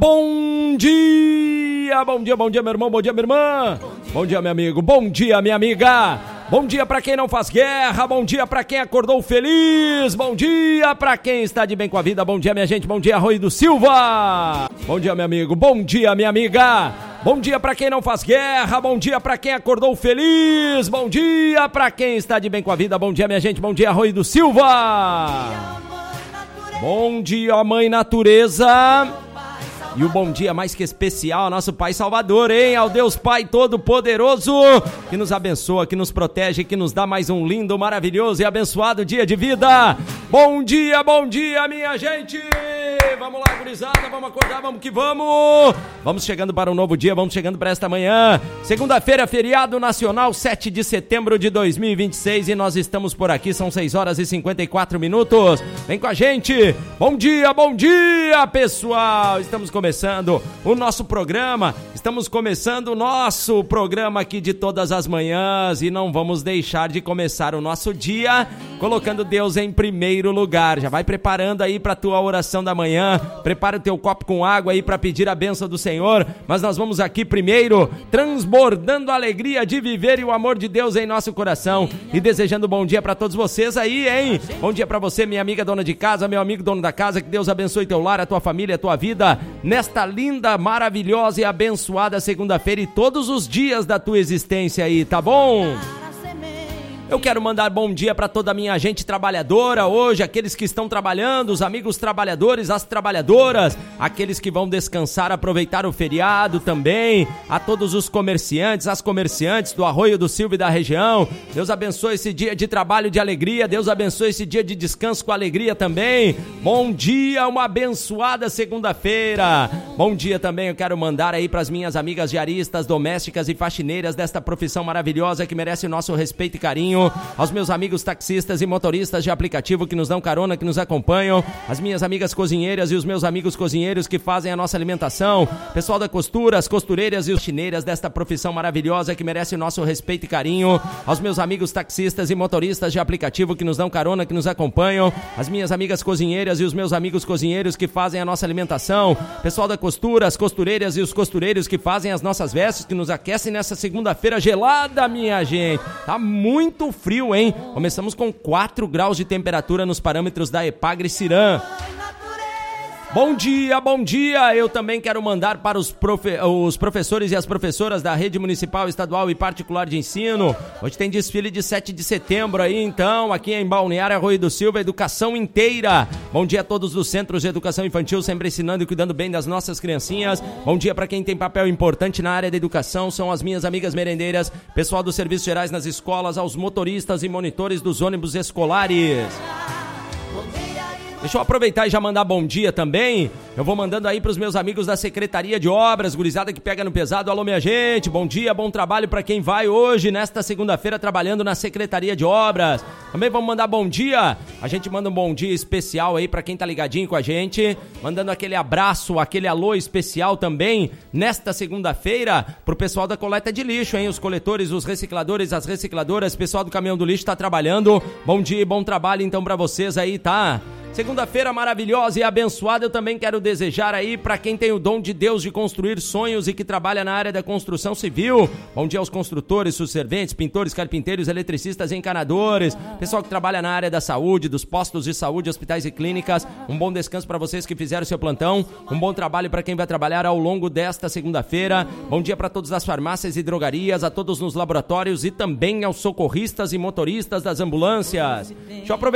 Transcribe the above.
Bom dia, bom dia, bom dia, meu irmão, bom dia, minha irmã. Bom dia, meu amigo, bom dia, minha amiga. Bom dia pra quem não faz guerra, bom dia pra quem acordou feliz, bom dia pra quem está de bem com a vida, bom dia, minha gente, bom dia, Rui do Silva. Bom dia, meu amigo, bom dia, minha amiga. Bom dia pra quem não faz guerra, bom dia pra quem acordou feliz, bom dia pra quem está de bem com a vida, bom dia, minha gente, bom dia, Rui do Silva. Bom dia, Mãe Natureza. E o bom dia mais que especial ao nosso Pai Salvador, hein? Ao Deus Pai Todo-Poderoso, que nos abençoa, que nos protege, que nos dá mais um lindo, maravilhoso e abençoado dia de vida. Bom dia, minha gente! Vamos lá, gurizada, vamos acordar, vamos que vamos! Vamos chegando para um novo dia, vamos chegando para esta manhã. Segunda-feira, feriado nacional, 7 de setembro de 2026, e nós estamos por aqui, são 6 horas e 54 minutos. Vem com a gente! Bom dia, pessoal! Estamos começando o nosso programa, aqui de todas as manhãs, e não vamos deixar de começar o nosso dia colocando Deus em primeiro lugar. Já vai preparando aí para a tua oração da manhã, prepara o teu copo com água aí para pedir a bênção do Senhor, mas nós vamos aqui primeiro transbordando a alegria de viver e o amor de Deus em nosso coração, e desejando bom dia para todos vocês aí, hein? Bom dia para você, minha amiga dona de casa, meu amigo dono da casa, que Deus abençoe teu lar, a tua família, a tua vida, nesta linda, maravilhosa e abençoada segunda-feira e todos os dias da tua existência aí, tá bom? Eu quero mandar bom dia para toda a minha gente trabalhadora hoje, aqueles que estão trabalhando, os amigos trabalhadores, as trabalhadoras, aqueles que vão descansar, aproveitar o feriado também, a todos os comerciantes, as comerciantes do Arroio do Silva e da região. Deus abençoe esse dia de trabalho de alegria, Deus abençoe esse dia de descanso com alegria também. Bom dia, uma abençoada segunda-feira. Bom dia também eu quero mandar aí para as minhas amigas diaristas, domésticas e faxineiras desta profissão maravilhosa que merece o nosso respeito e carinho. Aos meus amigos taxistas e motoristas de aplicativo que nos dão carona, que nos acompanham, as minhas amigas cozinheiras e os meus amigos cozinheiros que fazem a nossa alimentação, pessoal da costura, as costureiras e os chineiras desta profissão maravilhosa que merece o nosso respeito e carinho, aos meus amigos taxistas e motoristas de aplicativo que nos dão carona, que nos acompanham, as minhas amigas cozinheiras e os meus amigos cozinheiros que fazem a nossa alimentação, pessoal da costura, as costureiras e os costureiros que fazem as nossas vestes, que nos aquecem nessa segunda-feira gelada, minha gente. Tá muito frio, hein? Começamos com 4 graus de temperatura nos parâmetros da Epagre Ciran. Bom dia! Eu também quero mandar para os professores e as professoras da rede municipal, estadual e particular de ensino. Hoje tem desfile de 7 de setembro aí, então, aqui em Balneário Arroio do Silva, educação inteira. Bom dia a todos dos centros de educação infantil, sempre ensinando e cuidando bem das nossas criancinhas. Bom dia para quem tem papel importante na área da educação, são as minhas amigas merendeiras, pessoal dos serviços gerais nas escolas, aos motoristas e monitores dos ônibus escolares. Deixa eu aproveitar e já mandar bom dia também. Eu vou mandando aí pros meus amigos da Secretaria de Obras, gurizada que pega no pesado. Alô, minha gente, bom dia, bom trabalho pra quem vai hoje, nesta segunda-feira, trabalhando na Secretaria de Obras. Também vamos mandar bom dia. A gente manda um bom dia especial aí pra quem tá ligadinho com a gente, mandando aquele abraço, aquele alô especial também, nesta segunda-feira, pro pessoal da coleta de lixo, hein? Os coletores, os recicladores, as recicladoras, pessoal do caminhão do lixo tá trabalhando. Bom dia e bom trabalho então pra vocês aí, tá? Segunda-feira maravilhosa e abençoada, eu também quero desejar aí para quem tem o dom de Deus de construir sonhos e que trabalha na área da construção civil. Bom dia aos construtores, subserventes, pintores, carpinteiros, eletricistas e encanadores, pessoal que trabalha na área da saúde, dos postos de saúde, hospitais e clínicas. Um bom descanso para vocês que fizeram seu plantão, um bom trabalho para quem vai trabalhar ao longo desta segunda-feira. Bom dia para todos das farmácias e drogarias, a todos nos laboratórios e também aos socorristas e motoristas das ambulâncias. Deixa eu aproveitar